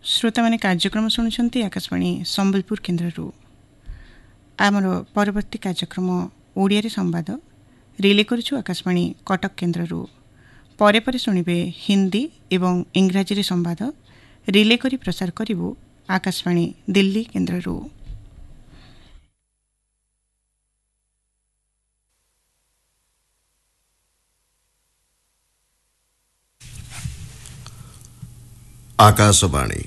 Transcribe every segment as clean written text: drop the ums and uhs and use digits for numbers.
श्रोता माने कार्यक्रम शुणुंट आकाशवाणी संबलपुर केन्द्र आमर परवर्ती कार्यक्रम ओडिया संवाद रिले करुछु आकाशवाणी कटक केन्द्र परे परे शुणिबे हिंदी एवं इंग्राजी संवाद रिले करी प्रसार करिवु आकाशवाणी दिल्ली केन्द्र। आकाशवाणी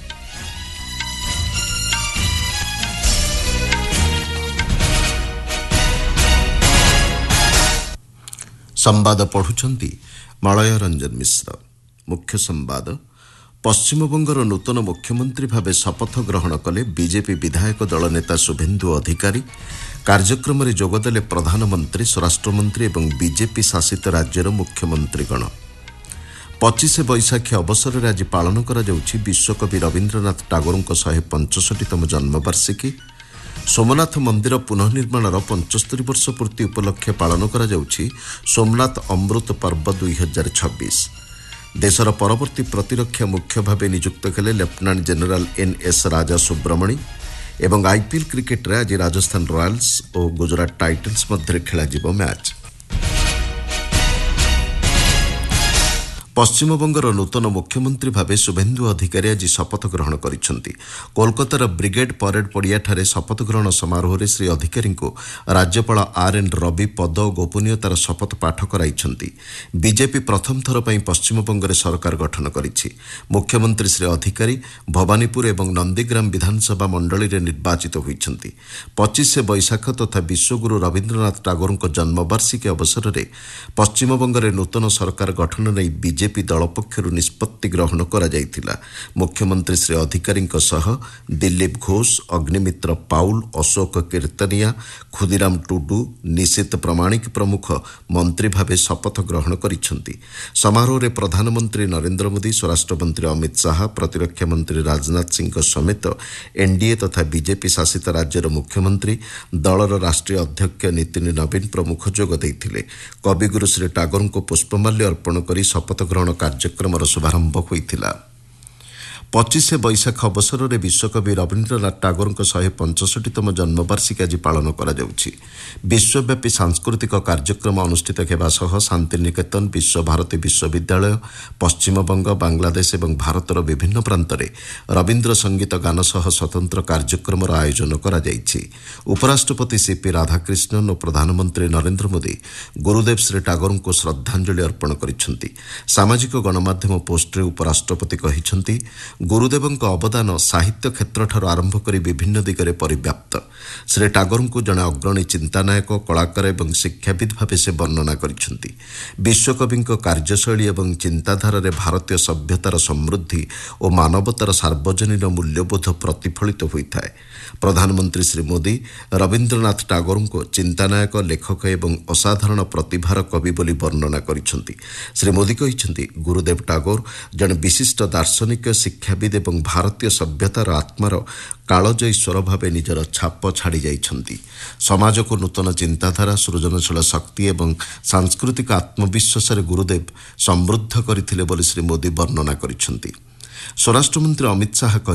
संवाद पढ़ुछंती मलय रंजन मिश्र। मुख्य संवाद पश्चिमबंगर नूतन मुख्यमंत्री भावे शपथ ग्रहण कले बीजेपी विधायक दल नेता शुभेन्दु अधिकारी। कार्यक्रम में जोगदेले प्रधानमंत्री स्वराष्ट्रमंत्री और बीजेपी शासित राज्यर मुख्यमंत्रीगण। 25 बैशाखी अवसर में आज पालन करा जाउछि विश्वकवि रवीन्द्रनाथ टागोर 165तम जन्मवार्षिकी। सोमनाथ मंदिर पुनर्निर्माणर 75 वर्ष पूर्ति उपलक्षे पालन करा जाउछि सोमनाथ अमृत पर्व 2026। देशर परवर्ती प्रतिरक्षा मुख्य भावे नियुक्त कले लेफ्टिनेंट जनरल NS राजा सुब्रमणी। एवं आईपीएल क्रिकेट रे आज राजस्थान रॉयल्स और गुजरात टाइटन्स मध्य खेला जिवो मैच। पश्चिमबंगर नूतन मुख्यमंत्री भावे शुभेन्दु अधिकारी आज शपथ ग्रहण करिसेंती। कोलकातार ब्रिगेड परेड पड़ियाठारे शपथ ग्रहण समारोह रे श्री अधिकारी को राज्यपाल RN रवि पद और गोपनीयतार शपथ पाठ कराइछंती। बीजेपी प्रथम थर पई पश्चिमबंग रे सरकार गठन करिछि। मुख्यमंत्री श्री अधिकारी भवानीपुर एवं नंदीग्राम विधानसभा मंडली रे निर्वाचित होइछंती। 25 बैशाख तथा विश्वगुरु रवीन्द्रनाथ टागोर जन्मवार्षिकी अवसर में पश्चिमबंग रे नूतन सरकार गठन नै बीजेपी दल पक्षर निष्पत्ति ग्रहण करा जायतिला। मुख्यमंत्री श्री अधिकारी सह दिलीप घोष, अग्निमित्र पाउल, अशोक कीर्तनिया, खुदीराम टुडू, निशित प्रमाणिक प्रमुख मंत्री भावे शपथ ग्रहण करिसेंती। समारोह में प्रधानमंत्री नरेंद्र मोदी, स्वराष्ट्र मंत्री अमित शाह, प्रतिरक्षा मंत्री राजनाथ सिंह समेत एनडीए तथा बीजेपी शासित राज्यर मुख्यमंत्री, दलर राष्ट्रीय अध्यक्ष नीतिन नवीन प्रमुख जोग देइथिले। कविगुरु श्री टागोर को पुष्पमाल्य अर्पण करी शपथ ग्रहण कार्यक्रम शुभारंभ होइथिला। 25 बैशाख अवसर में विश्वकवि रवीन्द्रनाथ टागोर 165तम जन्मवार्षिकी आज पालन करा जाउछि। विश्वव्यापी सांस्कृतिक कार्यक्रम अनुष्ठित हेबा सह शांतिनिकेतन, विश्वभारती विश्वविद्यालय, पश्चिमबंग, बांग्लादेश और भारतर विभिन्न प्रांत में रवीन्द्र संगीत गान सह स्वतंत्र कार्यक्रम आयोजन करा जाइछि। उपराष्ट्रपति CP राधाकृष्णन और प्रधानमंत्री नरेंद्र मोदी गुरुदेव श्री टागोर को श्रद्धांजलि अर्पण करिसेंती। सामाजिक गणमाध्यम पोस्ट रे उपराष्ट्रपति कहिसेंती गुरुदेवଙ୍କ अवदान साहित्य क्षेत्र ठार आरंभ करी विभिन्न दिगरे परिव्याप्त। श्री टागोर को जड़े अग्रणी चिंतानायक, कलाकार और शिक्षाविद भाव से वर्णना करिसेंती। विश्वकवि कार्यशैली और चिंताधारा रे भारतीय सभ्यतार समृद्धि और मानवतार सार्वजनीन मूल्यबोध प्रतिफलित होता है। प्रधानमंत्री श्री मोदी रवीन्द्रनाथ टागोर को चिंतानायक, लेखक और असाधारण प्रतिभार कवि बोली वर्णना करिसेंती। श्री मोदी कहिसेंती गुरुदेव टागोर जड़े विशिष्ट दार्शनिक, शिक्षाविद और भारतीय सभ्यतार आत्मार कालजयी स्वर भाव निजर छाप छाड़ी जाइछंती। समाज को नूतन चिंताधारा, सृजनशील शक्ति और सांस्कृतिक आत्मविश्वास गुरुदेव समृद्ध करथिले बोली श्री मोदी वर्णना करिसेंती। स्वराष्ट्र मंत्री अमित शाह